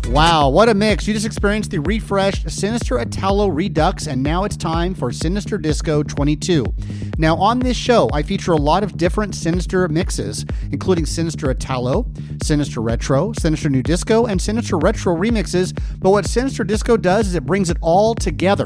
Wow, what a mix. You just experienced the refreshed Sinister Italo Redux, and now it's time for Sinister Disco 22. Now, on this show, I feature a lot of different Sinister mixes, including Sinister Italo, Sinister Retro, Sinister New Disco, and Sinister Retro remixes. But what Sinister Disco does is it brings it all together